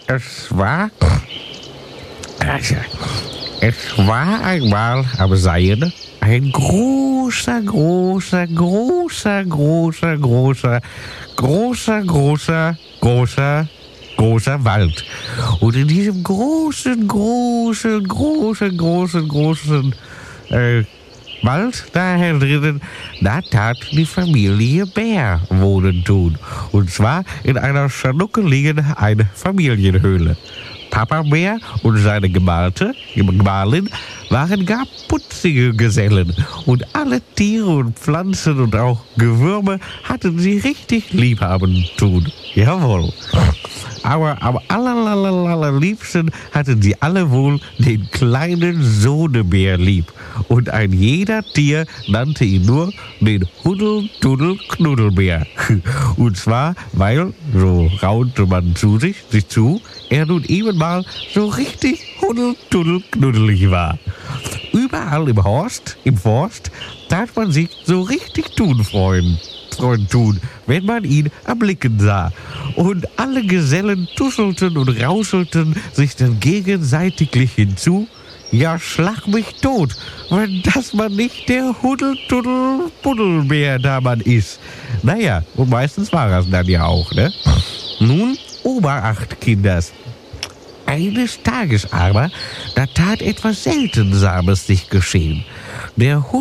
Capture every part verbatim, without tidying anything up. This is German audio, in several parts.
es war, also, es war einmal am Seine ein großer, großer, großer, großer, großer, großer, großer, großer, großer Wald. Und in diesem großen, großen, großen, großen, großen äh, Wald, daher drinnen, da tat die Familie Bär wohnen tun. Und zwar in einer schnuckeligen Einfamilienhöhle. Papa Bär und seine Gemalte, Gemahlin waren gar putzige Gesellen. Und alle Tiere und Pflanzen und auch Gewürme hatten sie richtig lieb haben tun. Jawohl. Aber am allerliebsten hatten sie alle wohl den kleinen Sohnebär lieb. Und ein jeder Tier nannte ihn nur den Huddel-Tuddel-Knuddelbär. Und zwar, weil, so raunte man zu sich, sich zu, er nun eben mal so richtig huddel-tuddel-knuddelig war. Überall im Horst, im Forst, tat man sich so richtig tun freuen. Freund tun, wenn man ihn erblicken sah. Und alle Gesellen tuschelten und rauschelten sich dann gegenseitiglich hinzu. Ja, schlag mich tot, wenn das man nicht der Huddel-Tuddel-Buddelbär da man ist. Naja, und meistens war es dann ja auch, ne? Nun, Oberacht, Kinders. Eines Tages aber, da tat etwas Seltsames sich geschehen. Der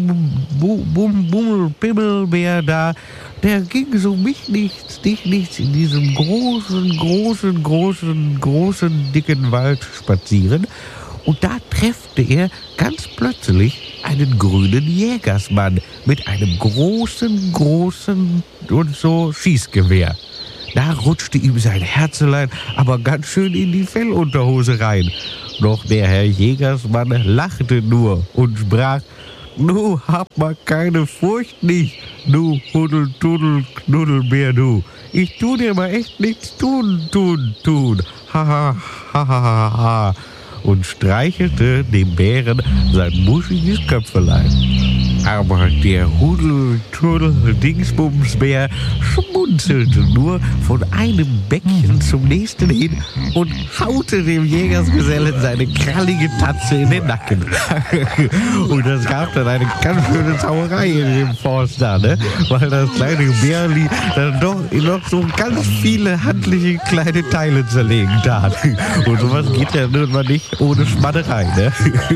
Huddel-Bummel-Bimmelbär da, der ging so mich nichts, dich nichts in diesem großen, großen, großen, großen, dicken Wald spazieren. Und da treffte er ganz plötzlich einen grünen Jägersmann mit einem großen, großen und so Schießgewehr. Da rutschte ihm sein Herzelein aber ganz schön in die Fellunterhose rein. Doch der Herr Jägersmann lachte nur und sprach: Nu, hab mal keine Furcht nicht, du Huddel-Tuddel-Knuddelbär, du. Ich tu dir mal echt nichts tun, tun, tun. Ha, ha, ha, ha, ha, ha. Und streichelte dem Bären sein muschiges Köpfelein. Aber der Huddel-Tuddel-Dingsbumsbär schmunzelte nur von einem Bäckchen zum nächsten hin und haute dem Jägersgesellen seine krallige Tatze in den Nacken. Und das gab dann eine ganz schöne Sauerei in dem Forst da, ne? Weil das kleine Bärli dann doch noch so ganz viele handliche kleine Teile zerlegen tat. Und sowas geht ja nun mal nicht ohne Schmatterei, ne?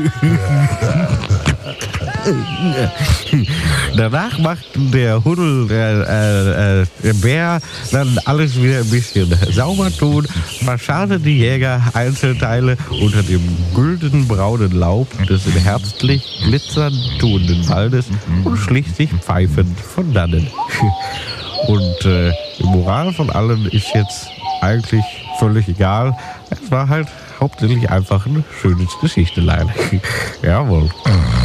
Danach machten der Huddel, äh, äh, der Bär dann alles wieder ein bisschen sauber tun, verscharrte die Jäger Einzelteile unter dem güldenen braunen Laub des in herbstlich glitzernd tuenden Waldes und schlich sich pfeifend von dannen. Und äh, die Moral von allem ist jetzt eigentlich völlig egal. Es war halt hauptsächlich einfach ein schönes Geschichtelein. Jawohl.